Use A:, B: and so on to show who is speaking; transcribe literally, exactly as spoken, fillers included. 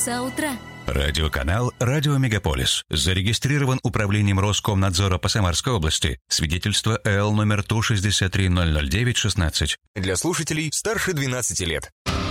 A: утра.
B: Радиоканал «Радио Мегаполис». Зарегистрирован управлением Роскомнадзора по Самарской области. Свидетельство Л номер Ту шестьдесят три ноль ноль девять шестнадцать.
C: Для слушателей старше двенадцати лет.